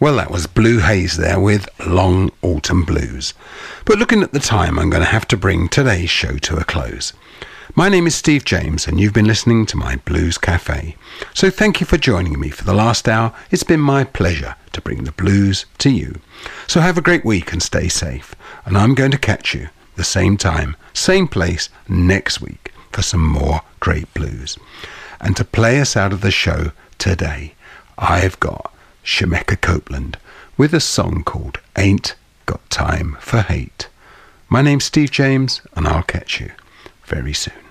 Well, that was Blue Haze there with Long Autumn Blues. But looking at the time, I'm going to have to bring today's show to a close. My name is Steve James, and you've been listening to my Blues Cafe. So thank you for joining me for the last hour. It's been my pleasure to bring the blues to you. So have a great week and stay safe. And I'm going to catch you the same time, same place next week for some more great blues. And to play us out of the show today, I've got Shemekia Copeland with a song called Ain't Got Time for Hate. My name's Steve James, and I'll catch you very soon.